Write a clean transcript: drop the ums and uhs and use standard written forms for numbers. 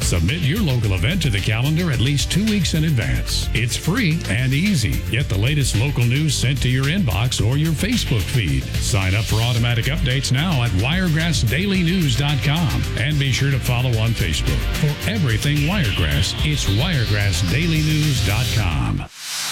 Submit your local event to the calendar at least 2 weeks in advance. It's free and easy. Get the latest local news sent to your inbox or your Facebook feed. Sign up for automatic updates now at wiregrassdailynews.com. And be sure to follow on Facebook. For everything Wiregrass, it's wiregrassdailynews.com.